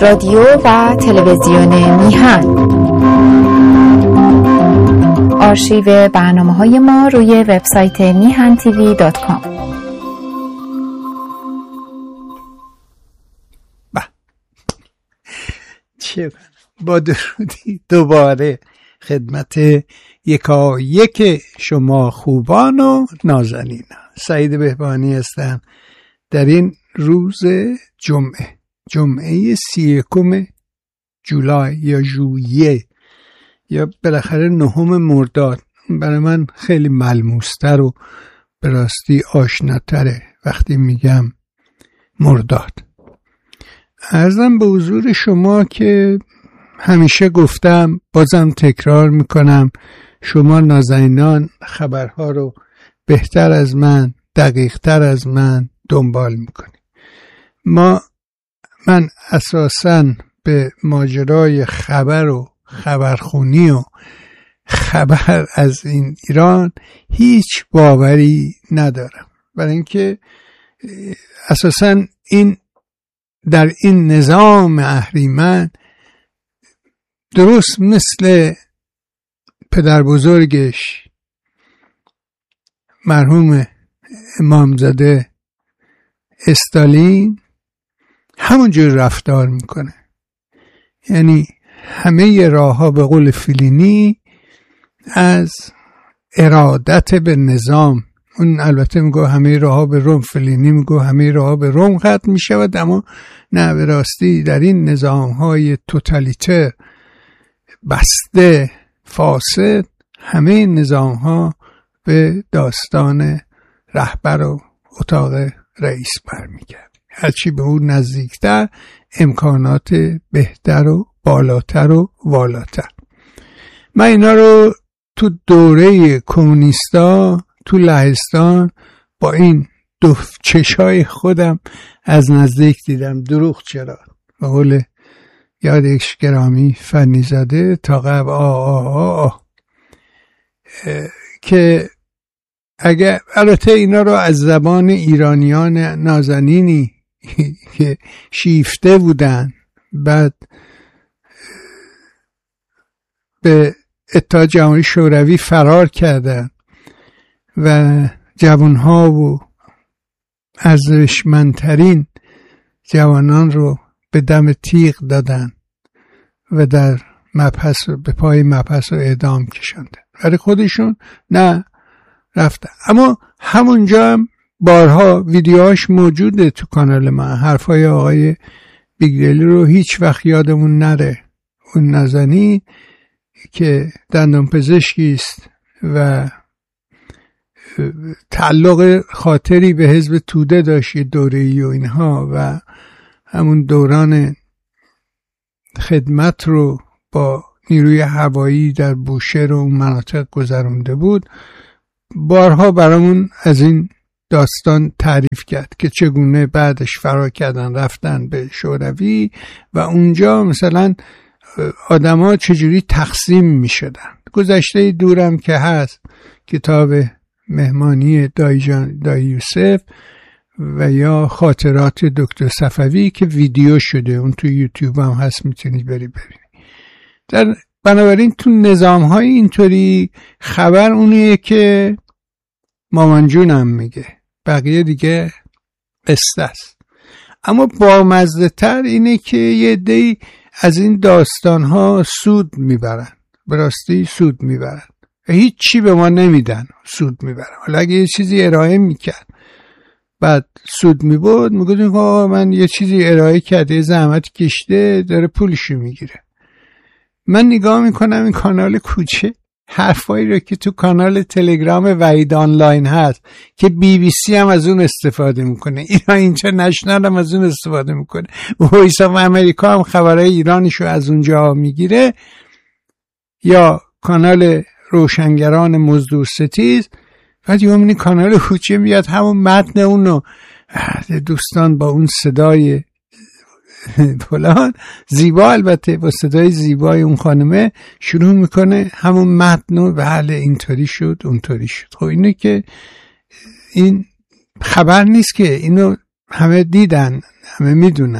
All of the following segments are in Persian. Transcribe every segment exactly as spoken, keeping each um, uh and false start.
رادیو و تلویزیون میهن. آرشیو برنامه‌های ما روی وبسایت میهن تیوی دات کام. چه با درودی دوباره خدمت یکا یک شما خوبان و نازنین. سعید بهبانی هستم در این روز جمعه جمعه سی یکم جولای یا ژوئیه یا بالاخره نهم مرداد. برای من خیلی ملموستر و به راستی آشناتره وقتی میگم مرداد. عرضم به حضور شما که همیشه گفتم، بازم تکرار میکنم، شما نازنینان خبرها رو بهتر از من، دقیقتر از من دنبال میکنید. ما من اساساً به ماجرای خبر و خبرخونی و خبر از این ایران هیچ باوری ندارم، برای اینکه اساساً این در این نظام اهریمن درست مثل پدر بزرگش مرحوم امامزاده استالین همونجور رفتار میکنه. یعنی همه راه ها به قول فیلینی از ارادت به نظام، اون البته میگه همه راه ها به روم، فیلینی میگه همه راه ها به روم ختم میشود، اما نه، به راستی در این نظام های توتالیتر بسته فاسد همه نظام ها به داستان رهبر و اتاق رئیس برمیگرد. هرچی به اون نزدیکتر امکانات بهتر و بالاتر و والاتر. من اینا رو تو دوره کمونیستا تو لهستان با این دو چشای خودم از نزدیک دیدم. دروغ چرا؟ به قول یادش گرامی فنیزاده تا قبل آه آه آه, آه. که اگر البته اینا رو از زبان ایرانیان نازنینی که شیفته بودن، بعد به اتحاد جماهیر شوروی فرار کردن و جوانها و ارزشمندترین جوانان رو به دم تیغ دادن و در مبحث به پای مبحث رو اعدام کشاندن. برای خودشون نه رفتن. اما همونجا هم بارها ویدیوهاش موجوده تو کانال من. حرفای آقای بیگدلی رو هیچ وقت یادمون نره. اون نازنین که دندان پزشکی است و تعلق خاطری به حزب توده داشت دوره‌ای و اینها، و همون دوران خدمت رو با نیروی هوایی در بوشهر و اون مناطق گذرونده بود، بارها برامون از این داستان تعریف کرد که چگونه بعدش فرار کردن رفتن به شوروی و اونجا مثلا آدما چجوری تقسیم می شدن. گذشته دورم که هست، کتاب مهمانی دایی, جان دایی یوسف و یا خاطرات دکتر صفوی که ویدیو شده، اون تو یوتیوب هم هست، میتونید بری ببینید. در بنابراین تو نظام های اینطوری خبر اونیه که مامان جونم میگه، بقیه دیگه قصه است. اما بامزه تر اینه که یه عده‌ای از این داستان ها سود میبرن، به راستی سود میبرن و هیچ چی به ما نمیدن، سود میبرن. حالا اگه یه چیزی ارائه میکرد بعد سود میبرد، میگفتیم که من یه چیزی ارائه کرده، زحمت کشته، داره پولشو میگیره. من نگاه میکنم این کانال کوچه، حرفایی رو که تو کانال تلگرام وحید آنلاین هست که بی بی سی هم از اون استفاده میکنه، ایران اینترنشنال هم از اون استفاده میکنه، وایس آف امریکا هم خبرهای ایرانیشو از اونجا میگیره، یا کانال روشنگران مزدور ستیز. بعد یه همینی کانال کوچه میاد همون متن اونو، دوستان با اون صدای فلان زیبا، البته با صدای زیبای اون خانمه شروع میکنه همون متن، بله اینطوری شد اونطوری شد. خب اینه که این خبر نیست که، اینو همه دیدن، همه میدونن.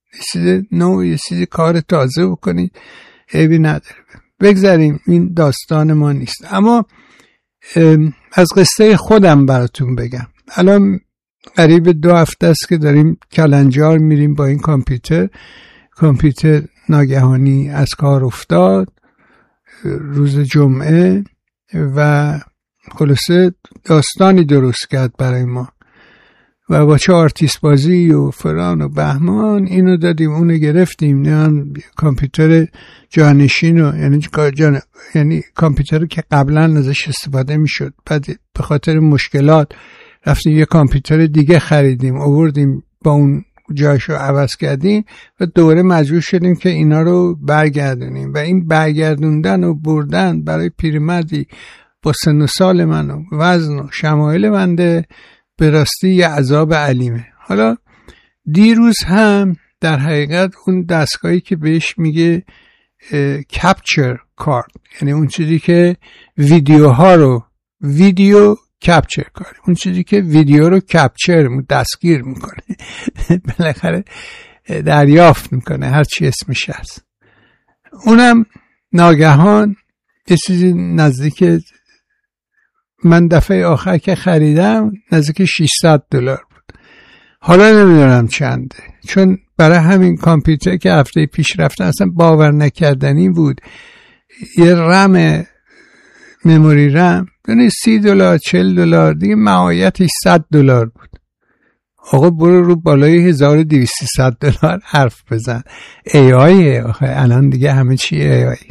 یه چیز نو، یه چیز کار تازه بکنید، عیبی نداره. بگذاریم، این داستان ما نیست. اما از قصه خودم براتون بگم. الان قریب دو هفته است که داریم کلنجار میریم با این کامپیوتر. کامپیوتر ناگهانی از کار افتاد روز جمعه و خلاصه داستانی درست کرد برای ما و با چه آرتیست بازی و فران و بهمان اینو دادیم اونو گرفتیم. نه کامپیوتر جانشین و یعنی جان... یعنی کامپیوتر که قبلا ازش استفاده میشد، بعد به خاطر مشکلات رفتیم یه کامپیوتر دیگه خریدیم، آوردیم با اون جایشو عوض کردیم و دوباره مجبور شدیم که اینا رو برگردونیم و این برگردوندن و بردن برای پیرمردی با سن و سال من و وزن و شمایل بنده به راستی یه عذاب علیمه. حالا دیروز هم در حقیقت اون دستگاهی که بهش میگه کپچر کارت، یعنی اون چیزی که ویدیوها رو ویدیو کپچر کنه، اون چیزی که ویدیو رو کپچر دستگیر میکنه بالاخره دریافت میکنه، هر چی اسمش هست. اونم ناگهان یه چیزی نزدیک، من دفعه آخر که خریدم نزدیک ششصد دلار بود، حالا نمیدونم چنده، چون برای همین کامپیوتر که هفته پیش رفتن اصلا باور نکردنی بود. یه رم مموری رم دونه سی دلار چل دلار دیگه، معایتش صد دلار بود. آقا برو رو بالای هزار و دویست سی دلار حرف بزن. ای آی آخه الان دیگه همه چی ای آی.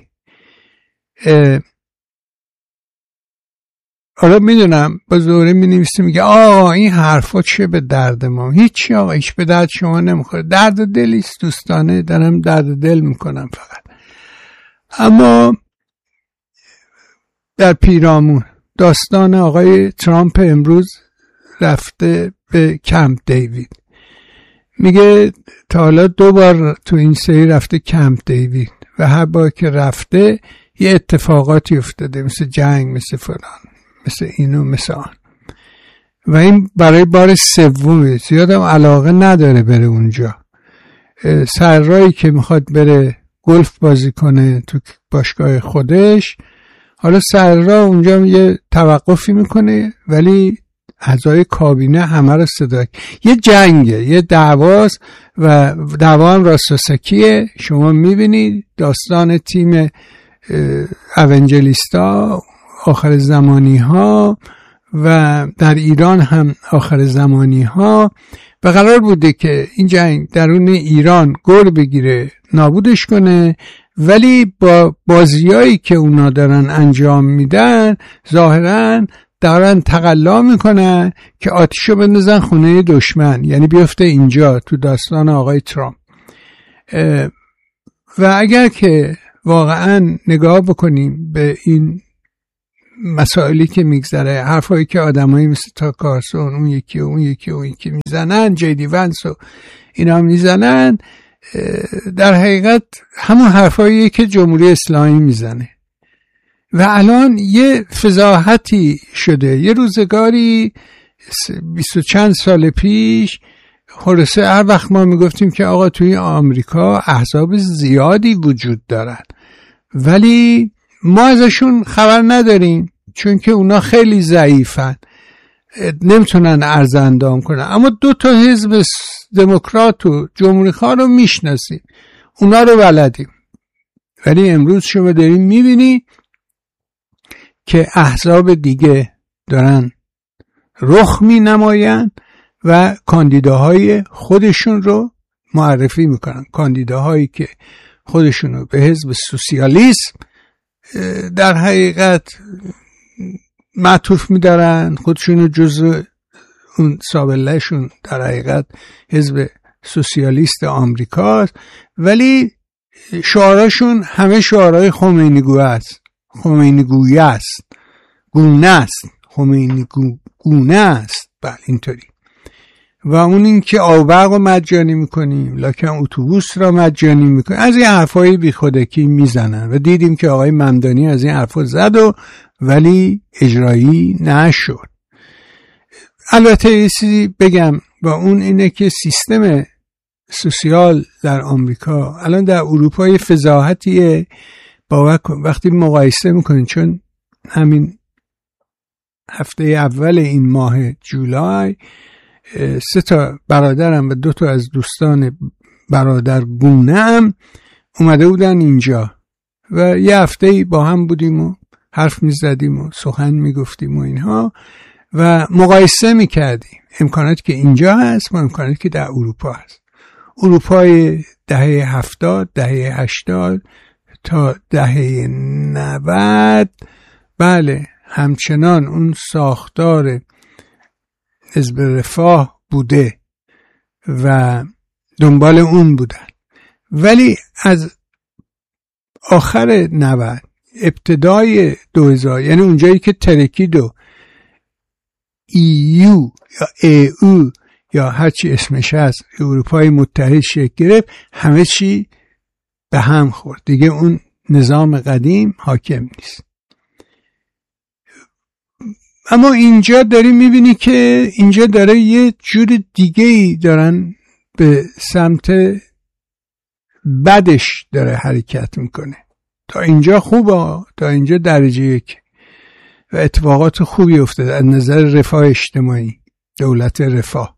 حالا میدونم با زوره می نویسته میگه آقا این حرفا چه به درد ما؟ هیچی آقا، هیچ به درد شما نمیخوره. درد دلیست دوستانه، دارم درد دل میکنم فقط. اما در پیرامون داستان آقای ترامپ امروز رفته به کمپ دیوید. میگه تا حالا دو بار تو این سری رفته کمپ دیوید و هر بار که رفته یه اتفاقاتی افتاده، مثل جنگ، مثل فلان، مثل اینو مثل آن. و این برای بار سومه. زیادم علاقه نداره بره اونجا. سررایی که میخواد بره گلف بازی کنه تو باشگاه خودش، حالا سررا اونجا یه توقفی میکنه ولی اعضای کابینه همه رو صدا، یه جنگه، یه دعواست و دعوا هم راستاسکیه. شما میبینید داستان تیم اونجلیستا آخر زمانی ها و در ایران هم آخر زمانی ها و قرار بوده که این جنگ درون ایران گر بگیره، نابودش کنه، ولی با بازیایی که اونا دارن انجام میدن ظاهرا دارن تقلا میکنن که آتیشو بندازن خونه دشمن، یعنی بیفته اینجا تو داستان آقای ترامپ. و اگر که واقعا نگاه بکنیم به این مسائلی که میگذره، حرفایی که آدمایی مثل تا کارسون، اون یکی اون یکی اون یکی میزنن، جیدی ونس و اینا میزنن، در حقیقت همون حرفاییه که جمهوری اسلامی میزنه. و الان یه فضاحتی شده. یه روزگاری بیست و چند سال پیش خلاصه هر وقت ما میگفتیم که آقا توی آمریکا احزاب زیادی وجود دارن ولی ما ازشون خبر نداریم چون که اونا خیلی ضعیفن، نمیتونن عرض اندام کنن. اما دو تا حزب دموکرات و جمهوری خواه رو میشناسیم، اونا رو بلدیم. ولی امروز شما داریم میبینی که احزاب دیگه دارن رخ می نماین و کاندیداهای خودشون رو معرفی میکنن، کاندیداهایی که خودشون رو به حزب سوسیالیسم در حقیقت معطوف میدارن، خودشون رو جزء اون سابلهشون در حقیقت حزب سوسیالیست آمریکاست، ولی شعاراشون همه شعارهای خمینی گویه است، خمینی گویه است، گونه است، خمینی گونه است. بله اینطوری. و اون این که آبرق رو مجانی میکنیم، لکن اتوبوس را مجانی میکنیم، از این حرفای بی خودکی میزنن. و دیدیم که آقای ممدانی از این حرفا زد و ولی اجرایی نشد. البته یه چیزی بگم و اون اینه که سیستم سوسیال در آمریکا، الان در اروپا یه فضاحتیه. باور کن وقتی مقایسه میکنین، چون همین هفته اول این ماه جولای سه تا برادرم و دو تا از دوستان برادرگونه‌ام اومده بودن اینجا و یه هفته با هم بودیم و حرف میزدیم و سخن میگفتیم و اینها و مقایسه میکردیم امکاناتی که اینجا هست با امکاناتی که در اروپا هست. اروپای دهه هفتاد، دهه هشتاد تا دهه نود، بله همچنان اون ساختار حزب رفاه بوده و دنبال اون بودن، ولی از آخر نود ابتدای دو هزار، یعنی اونجایی که ترکید و ایو یا ای او یا هرچی اسمش هست اروپای متحد شکل گرفت، همه چی به هم خورد دیگه. اون نظام قدیم حاکم نیست. اما اینجا داری میبینی که اینجا داره یه جور دیگه ای دارن به سمت بدش داره حرکت میکنه. تا اینجا خوبه، تا اینجا درجه یک و اتفاقات خوبی افتاده از نظر رفاه اجتماعی، دولت رفاه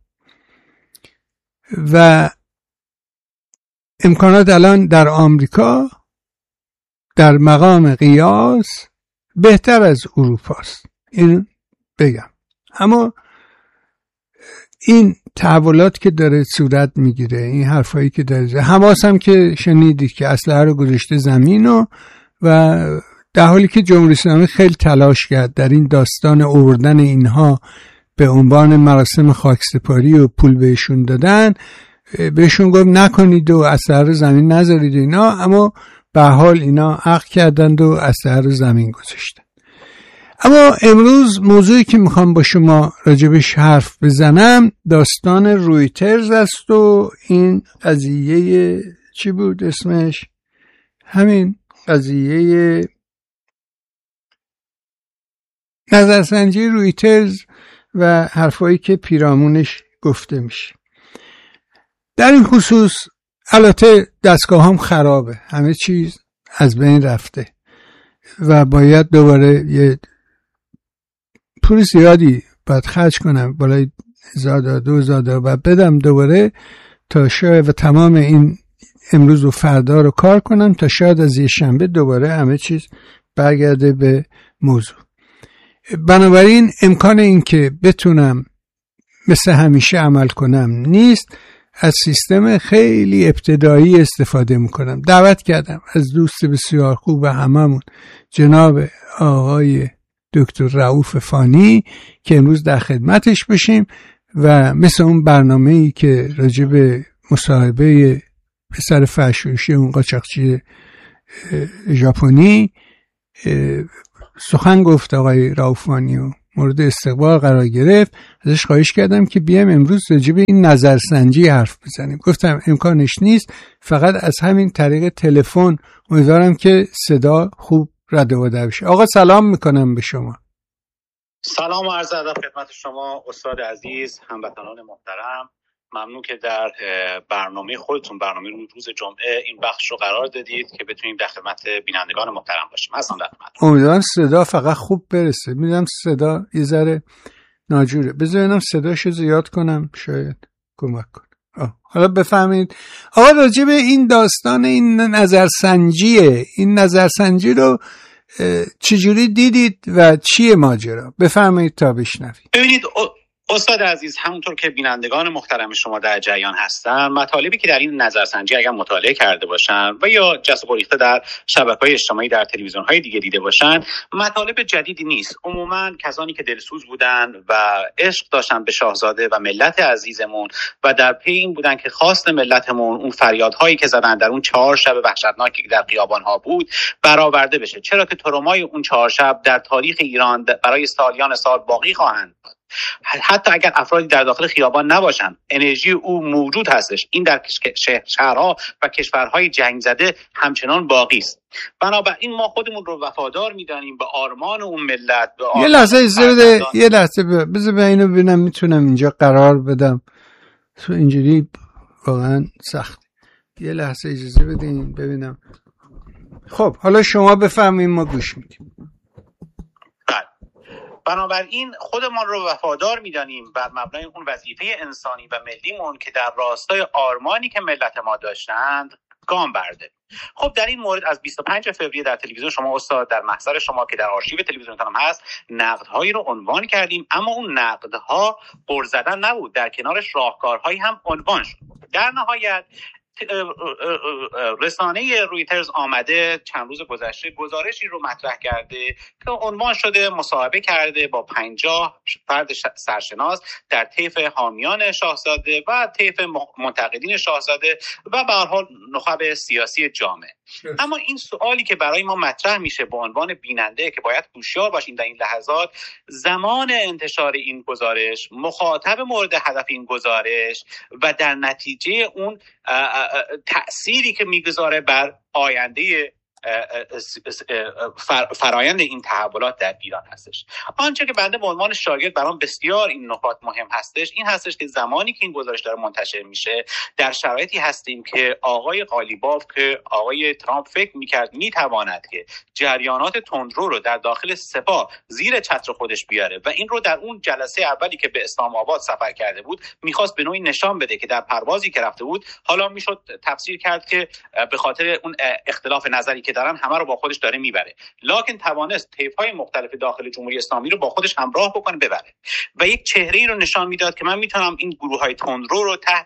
و امکانات الان در آمریکا در مقام قیاس بهتر از اروپاست، این بگم. اما این تحولات که داره صورت میگیره، این حرفایی که داره، حماس هم که شنیدید که اسلحه رو گذاشته زمین و و در حالی که جمهوری اسلامی خیلی تلاش کرد در این داستان آوردن اینها به عنوان مراسم خاکسپاری و پول بهشون دادن، بهشون گفت نکنید و اسلحه رو زمین نذارید اینا، اما به حال اینا عقل کردند و اسلحه رو زمین گذاشتن. اما امروز موضوعی که میخوام با شما راجبش حرف بزنم داستان رویترز است و این قضیه چی بود اسمش؟ همین قضیه نظرسنجی رویترز و حرفایی که پیرامونش گفته میشه. در این خصوص البته دستگاه هم خرابه، همه چیز از بین رفته و باید دوباره یه پول زیادی باید خرج کنم، بالای هزار دو هزار و بدم دوباره تا شاید و تمام این امروز و فردا رو کار کنم تا شاید از یه شنبه دوباره همه چیز برگرده به موضوع. بنابراین امکان این که بتونم مثل همیشه عمل کنم نیست، از سیستم خیلی ابتدایی استفاده میکنم. دعوت کردم از دوست بسیار خوب هممون جناب آقای دکتر رؤوف فانی که امروز در خدمتش بشیم و مثل اون برنامه‌ای که راجع به مصاحبه پسر فرشوشی اون قاچاقچی ژاپنی سخن گفت آقای رؤوف فانی و مورد استقبال قرار گرفت، ازش خواهش کردم که بیام امروز راجع به این نظرسنجی حرف بزنیم. گفتم امکانش نیست، فقط از همین طریق تلفن. امیدوارم که صدا خوب رد و بدل بشه. آقا سلام میکنم به شما. سلام و عرض ادب خدمت شما استاد عزیز، هموطنان محترم. ممنون که در برنامه خودتون، برنامه روز جمعه، این بخش رو قرار دادید که بتونیم در خدمت بینندگان محترم باشیم. هستم در خدمت. امیدوارم صدا فقط خوب برسه. میدونم صدا یه ذره ناجوره، بذارینم صداشو زیاد کنم شاید کمک کنه. حالا بفهمید آقا راجع به این داستان این نظرسنجیه، این نظرسنجی رو چجوری دیدید و چیه ماجرا؟ بفرمایید تا بشنوید. ببینید استاد عزیز، همونطور که بینندگان محترم شما در جریان هستن، مطالبی که در این نظرسنجی اگر مطالعه کرده باشن و یا جسته گریخته در شبکه‌های اجتماعی در تلویزیون‌های دیگه دیده باشن، مطالب جدیدی نیست. عموما کسانی که دلسوز بودن و عشق داشتن به شاهزاده و ملت عزیزمون و در پی این بودن که خواست ملتمون اون فریادهایی که زدن در اون چهار شب وحشتناکی که در خیابان‌ها بود برآورده بشه، چرا که ترومای اون چهار شب در تاریخ ایران برای سالیان سال باقی خواهند. حتی اگر افرادی در داخل خیابان نباشند، انرژی او موجود هستش. این در شهرها و کشورهای جنگ زده همچنان باقی است. بنابراین ما خودمون رو وفادار می‌دانیم به آرمان اون ملت. به یه لحظه اجازه یه لحظه بذار به اینو ببینم میتونم اینجا قرار بدم. تو اینجوری واقعا سخت. یه لحظه اجازه بدین ببینم. خب حالا شما بفهمین ما گوش میدیم. بنابراین خودمان رو وفادار می‌دانیم بر مبنای اون وظیفه انسانی و ملیمون که در راستای آرمانی که ملت ما داشتند گام برده. خب در این مورد از بیست و پنجم فوریه در تلویزیون شما استاد، در محضر شما که در آرشیو تلویزیونتان هم هست، نقدهایی رو عنوان کردیم، اما اون نقدها قر زدن نبود، در کنارش راهکارهایی هم عنوان شد. در نهایت رسانه رویترز آمده چند روز گذشته گزارشی رو مطرح کرده که عنوان شده مصاحبه کرده با پنجاه فرد سرشناس در طیف حامیان شاهزاده و طیف منتقدین شاهزاده و به هر حال نخب سیاسی جامعه. اما این سوالی که برای ما مطرح میشه به عنوان بیننده که باید هوشیار باشیم در این لحظات، زمان انتشار این گزارش، مخاطب مورد هدف این گزارش و در نتیجه اون تأثیری که میگذاره بر آینده فرایند این تحولات در ایران هستش. آنچه که بنده به عنوان شاگرد برام بسیار این نکات مهم هستش این هستش که زمانی که این گزارش داره منتشر میشه در شرایطی هستیم که آقای قالیباف که آقای ترامپ فکر میکرد میتواند که جریانات تندرو رو در داخل سپاه زیر چتر خودش بیاره و این رو در اون جلسه اولی که به اسلام آباد سفر کرده بود میخواست به نوعی نشان بده که در پروازی که رفته بود، حالا میشد تفسیر کرد که به خاطر اون اختلاف نظری که دارن همه رو با خودش داره میبره، لکن توانست طیف‌های مختلف داخل جمهوری اسلامی رو با خودش همراه بکنه ببره و یک چهره‌ای رو نشان میداد که من میتونم این گروه‌های تندرو رو تحت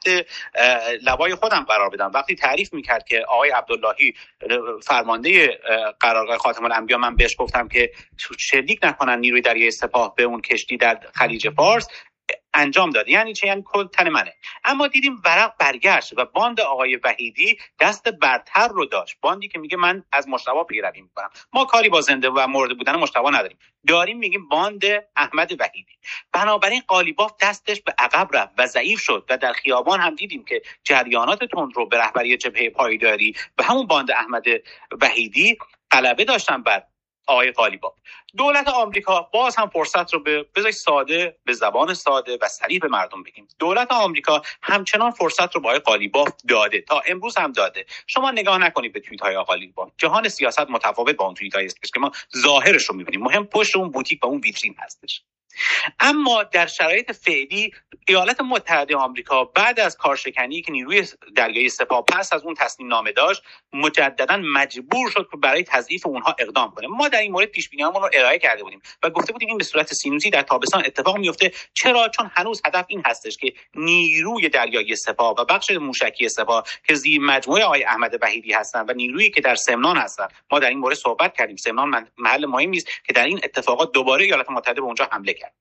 لوای خودم قرار بدم. وقتی تعریف میکرد که آقای عبداللهی فرمانده قرارگاه خاتم الانبیا، من بهش گفتم که شلیک نکنن نیروی دریایی سپاه به اون کشتی در خلیج فارس، انجام داد. یعنی چه؟ یعنی کل تن منه. اما دیدیم ورق برگشت و باند آقای وحیدی دست برتر رو داشت، باندی که میگه من از مجتبی پیروی میکنم. ما کاری با زنده و مرده بودن مجتبی نداریم، داریم میگیم باند احمد وحیدی. بنابراین قالیباف دستش به عقب رفت و ضعیف شد و در خیابان هم دیدیم که جریانات تندرو به رهبری جبهه پایداری و همون باند احمد وحیدی غلبه داشتن بر آقای قالیباف. دولت آمریکا باز هم فرصت رو به بذار ساده به زبان ساده و صریح به مردم بگیم، دولت آمریکا همچنان فرصت رو با آقای قالیباف داده، تا امروز هم داده. شما نگاه نکنید به توییت های آقای قالیباف، جهان سیاست متفاوت با اون توییت هایی است که ما ظاهرش رو میبینیم، مهم پشت اون بوتیک و اون ویترین هستش. اما در شرایط فعلی ایالات متحده آمریکا بعد از کارشکنی که نیروی دریایی سپاه پس از اون تسلیم نامه داشت، مجددا مجبور شد که برای تضعیف اونها اقدام کنه. ما در این مورد پیش بینیامون رو ارائه کرده بودیم و گفته بودیم این به صورت سینوسی در تابستان اتفاق میفته. چرا؟ چون هنوز هدف این هستش که نیروی دریایی سپاه و بخش موشکی سپاه که زیر مجموعه آقای احمد وحیدی هستن و نیرویی که در سمنان هستن، ما در این مورد صحبت کردیم، سمنان محل مهمی است که در این اتفاقات دوباره ایالات متحده به اونجا حمله کرد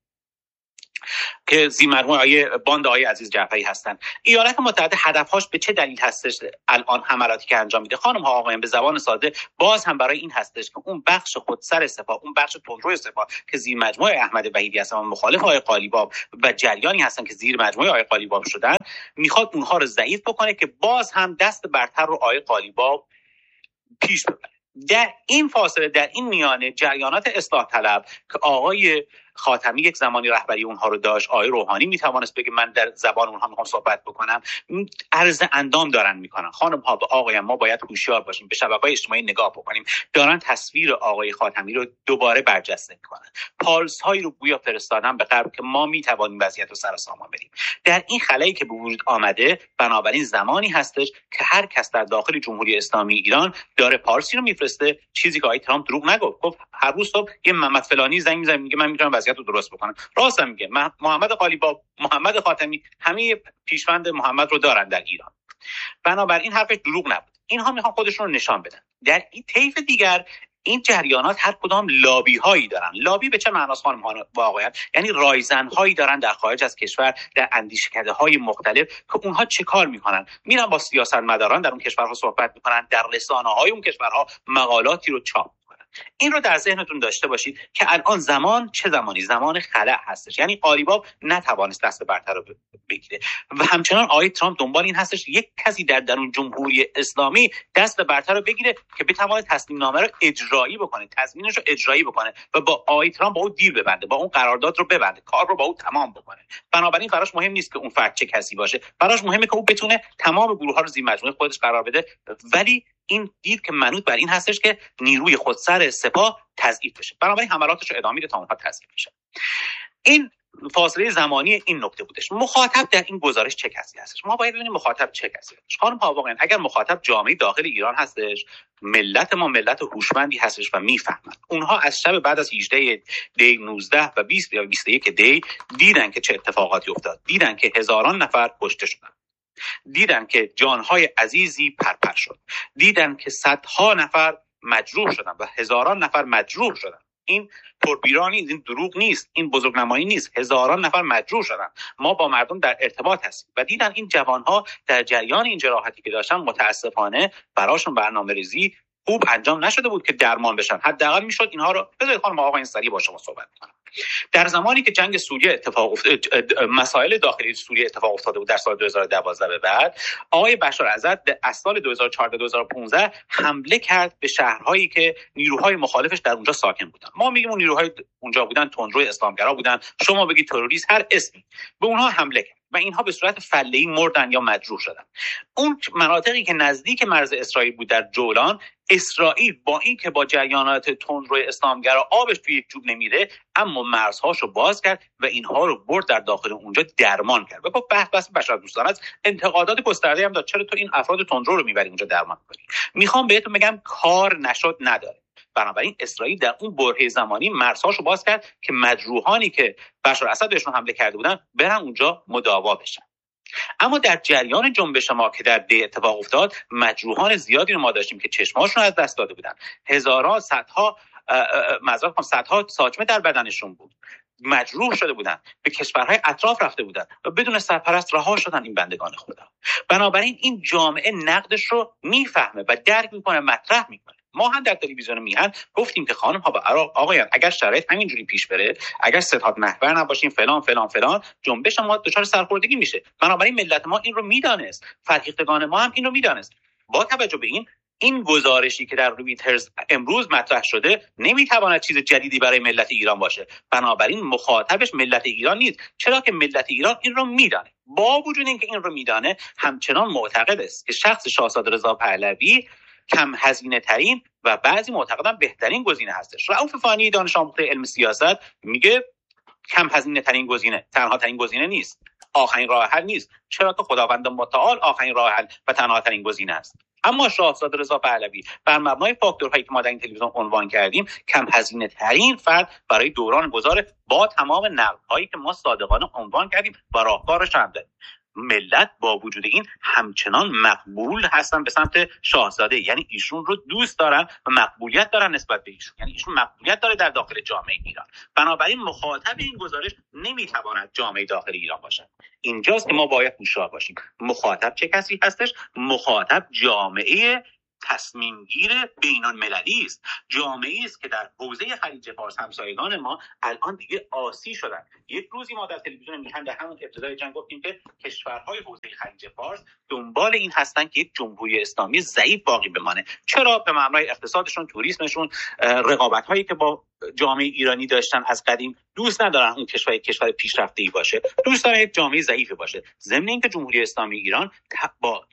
که زیر مجموعه آیه باند آیه عزیز جعفری هستند. ایالات متحده هدفهاش به چه دلیل هستش الان حملاتی که انجام میده؟ خانم ها آقایان، به زبان ساده باز هم برای این هستش که اون بخش خودسر سپاه، اون بخش تندرو سپاه که زیر مجموعه احمد وحیدی هستن و مخالف آقای قالیباف و جریانی هستن که زیر مجموعه آقای قالیباف شدن، میخواد اونها رو ضعیف بکنه که باز هم دست برتر رو آقای قالیباف پیش ببره. در این فاصله، در این میانه، جریانات اصلاح طلب که آقای خاتمی یک زمانی رهبری اونها رو داشت، آقای روحانی میتوانست بگه من در زبان اونها میخوام صحبت بکنم، عرض اندام دارن میکنن. خانم ها و آقایان، ما باید هوشیار باشیم، به شبکه‌های اجتماعی نگاه بکنیم، دارن تصویر آقای خاتمی رو دوباره برجسته میکنن، پالس هایی رو گویا فرستادن به غرب که ما میتوانیم وضعیت رو سر سامان بدیم. در این خلایی که به وجود آمده، بنابراین زمانی هستش که هر کس در داخل جمهوری اسلامی ایران داره پارسی رو میفرسته، چیزی که آقای ترامپ دروغ نگفت. گفت هر روز صبح یه محمد فلانی زنگ میزنه میگه من میتونم وضعیت رو درست بکنم. راست میگه. محمد قالیباف، محمد خاتمی، همه پیشوند محمد رو دارن در ایران. بنابراین حرفش دروغ نبود. اینها میخوان خودشون رو نشان بدن. در این طیف دیگر این جریانات هر کدام لابی هایی دارن. لابی به چه معناست خانم ها و آقایان؟ یعنی رایزن هایی دارن در خارج از کشور، در اندیشکده های مختلف که اونها چه کار میکنن؟ میرن با سیاستمداران در اون کشورها صحبت میکنن، در رسانه های اون کشورها مقالاتی رو چاپ میکنن. این رو در ذهنتون داشته باشید که الان زمان چه زمانی؟ زمان خلأ هستش. یعنی قالیباف نتوانست دست برتر رو بگیره و همچنان آقای ترامپ دنبال این هستش یک کسی در درون جمهوری اسلامی دست برتر رو بگیره که بتونه تسلیم نامه رو اجرایی بکنه، تضمینش رو اجرایی بکنه و با آقای ترامپ با اون دیل ببنده، با اون قرارداد رو ببنده، کار رو با اون تمام بکنه. بنابراین براش مهم نیست که اون فرد چه کسی باشه، براش مهمه که اون بتونه تمام گروه‌ها رو زیر مجموعه خودش قرار بده، ولی این دید که منوط بر این هستش که نیروی خودسر سپاه تضعیف بشه. بنابراین حملاتش رو ادامه میده تا اونها تضعیف بشه. این فاصله زمانی این نکته بودش. مخاطب در این گزارش چه کسی هستش؟ ما باید ببینیم مخاطب چه کسی هستش. خانم ها، واقعا اگر مخاطب جامعه داخل ایران هستش، ملت ما ملت هوشمندی هستش و میفهمند. اونها از شب بعد از هجده دی نوزده و بیست یا بیست و یک دی دیدن که چه اتفاقاتی افتاد. دیدن که هزاران نفر کشته شدن. دیدن که جانهای عزیزی پرپر شد. دیدن که صدها نفر مجروح شدن و هزاران نفر مجروح شدن. این پربیرانی، این دروغ نیست، این بزرگنمایی نیست. هزاران نفر مجروح شدن. ما با مردم در ارتباط هستیم و دیدن این جوانها در جریان این جراحتی که داشتن متاسفانه براشون برنامه‌ریزی خوب انجام نشده بود که درمان بشن. حداقل میشد اینها رو بذارید خانم آقا این سریع با شما صحبت کنم. در زمانی که جنگ سوریه اتفاق افتاد، مسائل داخلی سوریه اتفاق افتاده بود در سال دو هزار و دوازده به بعد، آقای بشار اسد از سال دو هزار و چهارده دو هزار و پانزده حمله کرد به شهرهایی که نیروهای مخالفش در اونجا ساکن بودن. ما میگیم اون نیروهای اونجا بودن تندروی اسلامگرا بودن، شما بگید تروریست، هر اسمی، به اونها حمله کرد و اینها به صورت فله‌ای مردن یا مجروح شدن. اون مناطقی که نزدیک مرز اسرائیل بود در جولان، اسرائیل با این که با جریانات تندروی اسلامگرا آبش توی یک جوب نمیره، اما مرزهاشو باز کرد و اینها رو برد در داخل اونجا درمان کرد و با بحث بحث بشردوستانه از انتقادات گسترده هم داد چرا تو این افراد تندرو رو میبری اونجا درمان کنی. میخوام بهتون بگم کار نشد نداره. بنابراین اسرائیل در اون برهه زمانی مرزهاشو باز کرد که مجروحانی که بشار اسد بهشون حمله کرده بودن برن اونجا مداوا بشن. اما در جریان جنبش ما که در دی اتفاق افتاد، مجروحان زیادی رو ما داشتیم که چشماشون از دست داده بودن. هزارها، صدها معذرت میخوام صدها ساچمه در بدنشون بود. مجروح شده بودن، به کشورهای اطراف رفته بودن و بدون سرپرست رها شدن این بندگان خدا. بنابراین این جامعه نقدش رو میفهمه و درک میکنه، مطرح میکنه. ما هم در تلویزیون میهن گفتیم که خانم ها و آقایان اگر شرایط همینجوری پیش بره، اگر ستاد محور نباشیم فلان فلان فلان، جنبش ما دچار سرخوردگی میشه. بنابراین ملت ما این رو میدانست، فرهیختگان ما هم این رو میدانست. با توجه به این این گزارشی که در رویترز امروز مطرح شده نمیتواند چیز جدیدی برای ملت ایران باشه. بنابراین مخاطبش ملت ایران نیست، چرا که ملت ایران این رو میدانه. با وجود اینکه این رو میدانه، همچنان معتقد است که شخص شاهزاده رضا پهلوی کم هزینه ترین و بعضی معتقدن بهترین گزینه هستش. رؤوف فانی دانش آموخته علم سیاست میگه کم هزینه ترین گزینه تنها ترین گزینه نیست، آخرین راه حل نیست، چرا که خداوند متعال آخرین راه حل و تنها ترین گزینه است. اما شاهزاده رضا پهلوی بر مبنای فاکتورهایی که ما در این تلویزیون عنوان کردیم کم هزینه ترین فرد برای دوران گذار با تمام نقدهایی که ما صادقانه عنوان کردیم و راهکارش هم داریم. ملت با وجود این همچنان مقبول هستن به سمت شاهزاده، یعنی ایشون رو دوست دارن و مقبولیت دارن نسبت به ایشون، یعنی ایشون مقبولیت داره در داخل جامعه ایران. بنابراین مخاطب این گزارش نمیتواند جامعه داخل ایران باشد. اینجاست که ما باید هوشیار باشیم. مخاطب چه کسی هستش؟ مخاطب جامعه تصمیم گیر بین المللی است. جامعه‌ای است که در حوزه خلیج فارس همسایگان ما الان دیگه آسی شدن. یک روزی ما در تلویزیون میهن در همون ابتدای جنگ گفتیم که کشورهای حوزه خلیج فارس دنبال این هستن که یک جمهوری اسلامی ضعیف باقی بمانه. چرا؟ به معنای اقتصادشون، توریسمشون، رقابت‌هایی که با جامعه ایرانی داشتن از قدیم، دوست ندارن اون کشور یک کشور پیشرفته‌ای باشه، دوست دارن یک جامعه ضعیفی باشه. ضمن اینکه جمهوری اسلامی ایران با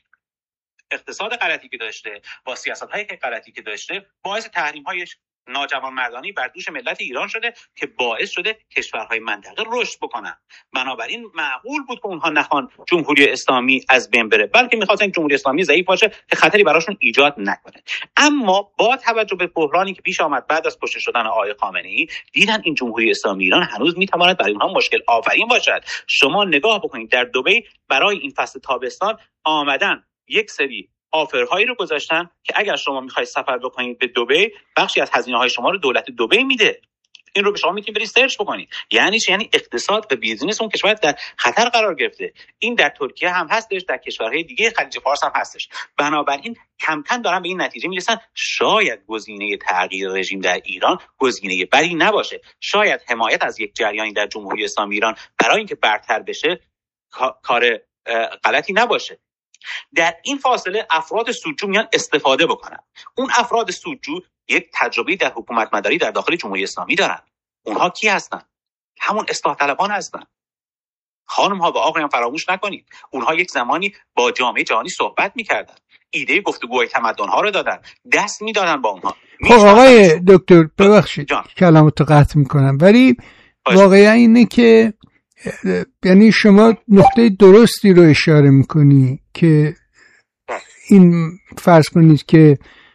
اقتصاد غلطی که داشته، با سیاست‌های غلطی که داشته، باعث تحریم‌های ناجوانمردانه بر دوش ملت ایران شده که باعث شده کشورهای منطقه رشد بکنن. بنابراین معقول بود که اونها نخوان جمهوری اسلامی از بین بره، بلکه می‌خواستن جمهوری اسلامی ضعیف باشه که خطری براشون ایجاد نکنه. اما با توجه به بحرانی که پیش آمد بعد از کشته شدن آقای خامنه‌ای، دیدن این جمهوری اسلامی ایران هنوز می‌تواند برای اونها مشکل آفرین باشد. شما نگاه بکنید در دبی برای این فصل تابستان آمدن یک سری آفرهایی رو گذاشتن که اگر شما میخواید سفر بکنید به دبی، بخشی از هزینه‌های شما رو دولت دبی میده. این رو به شما میتونید برید سرچ بکنید. یعنی چی؟ یعنی اقتصاد و بیزینس اون کشور در خطر قرار گرفته. این در ترکیه هم هستش، در کشورهای دیگه خلیج فارس هم هستش. بنابراین کم کم دارن به این نتیجه میرسن شاید گزینه تغییر رژیم در ایران گزینه بدی نباشه. شاید حمایت از یک جریانی در جمهوری اسلامی ایران برای اینکه برتر بشه کار غلطی نباشه. در این فاصله افراد سودجو میان استفاده بکنن. اون افراد سودجو یک تجربه در حکومت مداری در داخل جمهوری اسلامی دارن. اونها کی هستن؟ همون اصلاح طلبان هستن. خانم ها و آقایان فراموش نکنید اونها یک زمانی با جامعه جهانی صحبت میکردن، ایده گفتگوهای تمدن ها رو دادن، دست میدادن با اونها. خب آقای دکتر ببخشید کلامتو قطع میکنم، ولی واقعا اینه که یعنی شما نقطه درستی رو اشاره میکنی که این فرض کنید که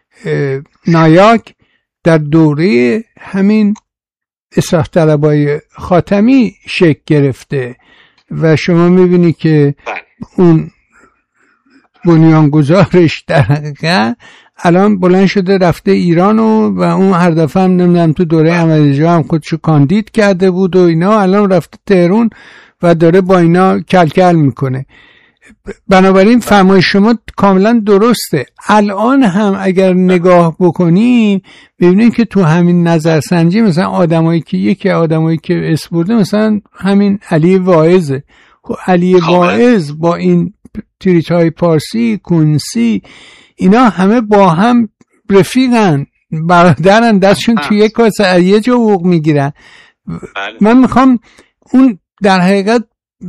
نایاک در دوره همین اصلاح طلبای خاتمی شکل گرفته و شما میبینی که اون بنیانگذارش در حقیقت الان بلند شده رفته ایران و, و اون هر دفعه هم نمیدونم تو دوره احمدی هم خودشو کاندید کرده بود و اینا، الان رفته تهران و داره با اینا کلکل میکنه. بنابراین فرمای شما کاملا درسته. الان هم اگر نگاه بکنیم ببینیم که تو همین نظرسنجی مثلا آدمایی که یکی آدمایی که اسم برده مثلا همین علی واعظه. خب علی واعظ با این تریت‌های پارسی، کنسی، اینا همه با هم رفیقن، برادرن، دستشون توی یک کاسه یه جا حقوق میگیرن. من میخوام اون در حقیقت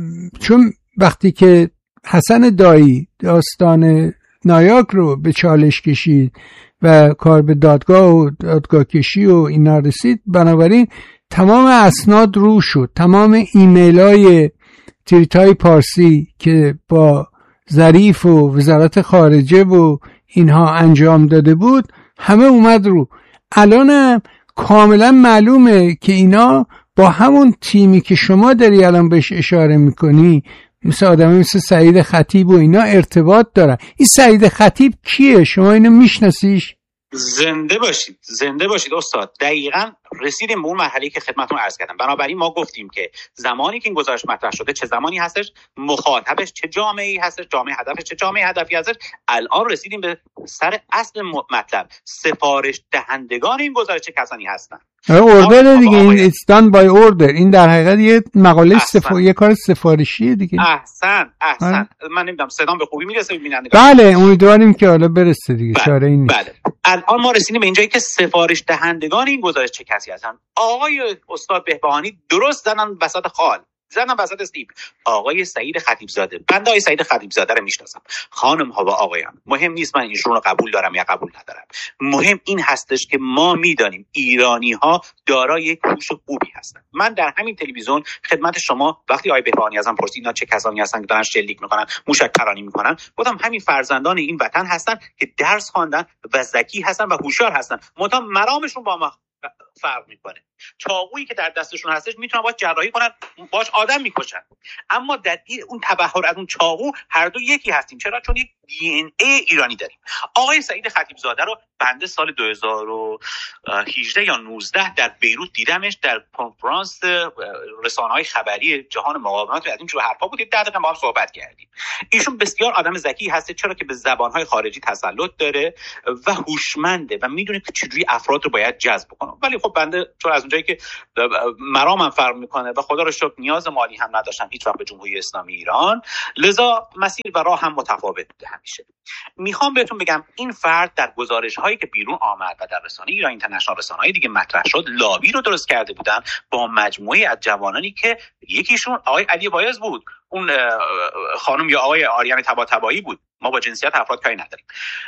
چون وقتی که حسن دایی داستان نایاک رو به چالش کشید و کار به دادگاه و دادگاه کشی و اینا رسید، بنابراین تمام اسناد رو شد، تمام ایمیل های تریتای پارسی که با ظریف و وزارت خارجه و اینها انجام داده بود همه اومد رو. الانم کاملا معلومه که اینا با همون تیمی که شما داری الان بهش اشاره میکنی مثل آدمی مثل سعید خطیب و اینا ارتباط دارن. این سعید خطیب کیه؟ شما اینو میشناسیش؟ زنده باشید، زنده باشید استاد. دقیقاً رسیدیم به اون مرحله‌ای که خدمتتون عرض کردم. بنابراین ما گفتیم که زمانی که این گزارش مطرح شده چه زمانی هستش، مخاطبش چه جامعه‌ای هستش، جامعه هدفش چه جامعه هدفی هستش. الان رسیدیم به سر اصل مطلب. سفارش دهندگان این گزارش چه کسانی هستن؟ اوردر دیگه، این it's done by order. این در حقیقت یه مقاله سفارشی، یه کار سفارشیه دیگه. احسن احسن. من نمیدونم صدام به خوبی میرسه به بینندگان؟ بله امیدواریم که حالا برسه دیگه. بله. چاره این نیست. بله. الان ما رسیدیم به اینجایی که سفارش دهندگان این گزارش چه کسی هستن. آقای استاد بهبهانی درست زدن وسط خال، زدن وسط استیب. آقای سعید خطیبزاده، بنده آقای سعید خطیبزاده رو میشناسم. خانم ها و آقایان، مهم نیست من ایشون رو قبول دارم یا قبول ندارم، مهم این هستش که ما میدانیم ایرانی ها دارای یک هوش خوبی هستن. من در همین تلویزیون خدمت شما وقتی آقای بهبهانی ازم پرسید اینا چه کسانی هستن که دارن شلیک میکنن، موشک پرانی میکنن، گفتم همین فرزندان این وطن هستن که درس خواندن و ذکی هستن و هوشیار هستن. منتها مرامشون با ما فرق میکنه. چاقویی که در دستشون هستش میتونن باش جراحی کنن، باش آدم میکشن، اما در این اون تبحر از اون چاقو هر دو یکی هستیم. چرا؟ چون یک دی ان ای ایرانی داریم. آقای سعید خطیبزاده رو بنده سال دو هزار و هجده یا نوزده در بیروت دیدمش، در کنفرانس رسانه‌های خبری جهان مقاومت و از این جور حرفا بود. ده دقیقه با هم صحبت کردیم. ایشون بسیار آدم ذکی هست، چرا که به زبان‌های خارجی تسلط داره و هوشمنده و میدونه که چجوری افراد رو باید جذب کنه. ولی خب بنده چون از اونجایی که مرامم فرق میکنه و خدا رو شکر نیاز مالی هم نداشتم هیچ وقت به جمهوری اسلامی ایران، لذا مسیر و راه هم متفاوت بوده همیشه. میخوام بهتون بگم این فرد در گزارش هایی که بیرون آمد و در رسانه ایران اینترنشنال، رسانه‌های دیگه مطرح شد، لابی رو درست کرده بودن با مجموعه از جوانانی که یکیشون آقای علی واعظ بود، اون خانم یا آقای آریان طباطبایی بود. ما با جنسیت افراد کاری نداریم.